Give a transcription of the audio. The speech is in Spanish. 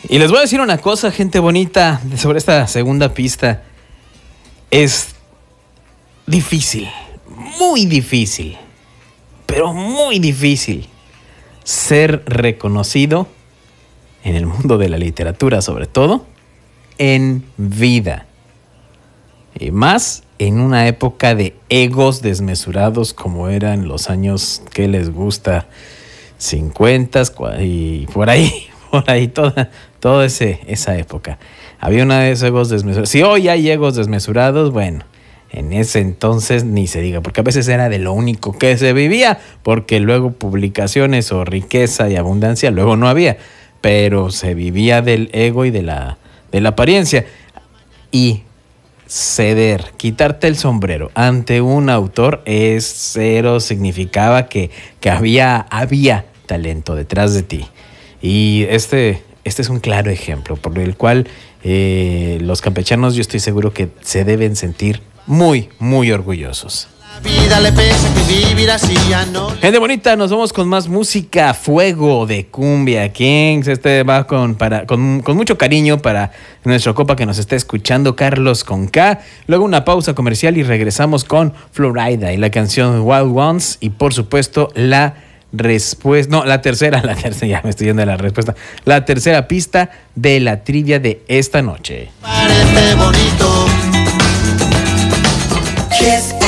Y les voy a decir una cosa, gente bonita, sobre esta segunda pista. Es difícil, muy difícil, pero muy difícil ser reconocido en el mundo de la literatura, sobre todo en vida. Y más en una época de egos desmesurados como eran los años que les gusta, 50 y por ahí toda esa época. Había una de esos egos desmesurados. Si hoy hay egos desmesurados, bueno, en ese entonces ni se diga, porque a veces era de lo único que se vivía, porque luego publicaciones o riqueza y abundancia luego no había, pero se vivía del ego y de la apariencia. Y ceder, quitarte el sombrero ante un autor es cero, significaba que había talento detrás de ti. Y este es un claro ejemplo por el cual los campechanos, yo estoy seguro que se deben sentir muy, muy orgullosos. La vida le pesa que vivir así ya no. Gente bonita, nos vamos con más música, Fuego de Cumbia Kings. Este va con mucho cariño para nuestro compa que nos está escuchando, Carlos con K. Luego una pausa comercial y regresamos con Florida y la canción Wild Ones. Y por supuesto la tercera, ya me estoy yendo de la respuesta. La tercera pista de la trivia de esta noche. Parece bonito.